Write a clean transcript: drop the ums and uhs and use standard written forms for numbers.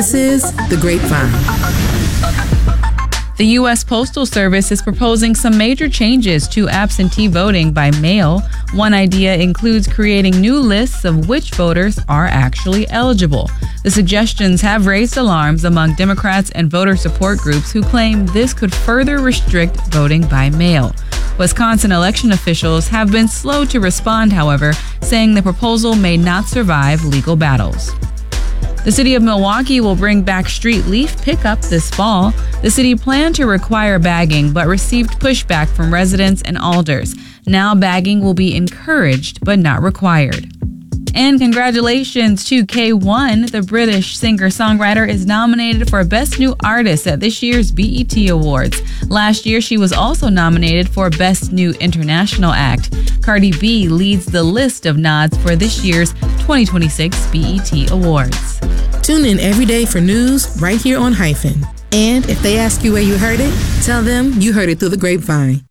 This is The Grapevine. The U.S. Postal Service is proposing some major changes to absentee voting by mail. One idea includes creating new lists of which voters are actually eligible. The suggestions have raised alarms among Democrats and voter support groups who claim this could further restrict voting by mail. Wisconsin election officials have been slow to respond, however, saying the proposal may not survive legal battles. The city of Milwaukee will bring back street leaf pickup this fall. The city planned to require bagging, but received pushback from residents and alders. Now bagging will be encouraged, but not required. And congratulations to K1. The British singer-songwriter is nominated for Best New Artist at this year's BET Awards. Last year, she was also nominated for Best New International Act. Cardi B leads the list of nods for this year's 2026 BET Awards. Tune in every day for news right here on Hyphen. And if they ask you where you heard it, tell them you heard it through the grapevine.